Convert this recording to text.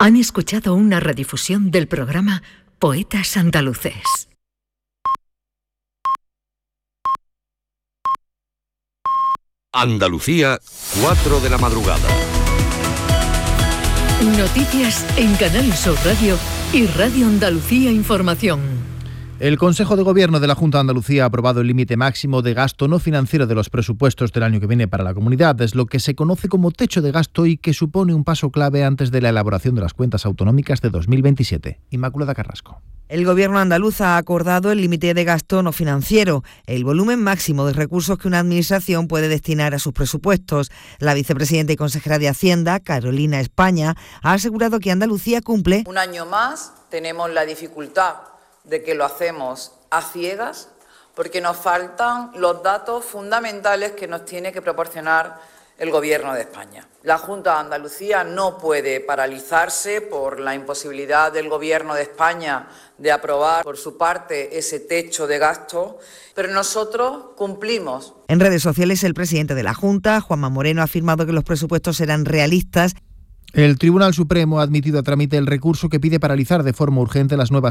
Han escuchado una redifusión del programa Poetas Andaluces. Andalucía, 4 de la madrugada. Noticias en Canal Sur Radio y Radio Andalucía Información. El Consejo de Gobierno de la Junta de Andalucía ha aprobado el límite máximo de gasto no financiero de los presupuestos del año que viene para la comunidad. Es lo que se conoce como techo de gasto y que supone un paso clave antes de la elaboración de las cuentas autonómicas de 2027. Inmaculada Carrasco. El Gobierno andaluz ha acordado el límite de gasto no financiero, el volumen máximo de recursos que una administración puede destinar a sus presupuestos. La vicepresidenta y consejera de Hacienda, Carolina España, ha asegurado que Andalucía cumple. Un año más tenemos la dificultad de que lo hacemos a ciegas porque nos faltan los datos fundamentales que nos tiene que proporcionar el Gobierno de España. La Junta de Andalucía no puede paralizarse por la imposibilidad del Gobierno de España de aprobar por su parte ese techo de gasto, pero nosotros cumplimos. En redes sociales, el presidente de la Junta, Juanma Moreno, ha afirmado que los presupuestos serán realistas. El Tribunal Supremo ha admitido a trámite el recurso que pide paralizar de forma urgente las nuevas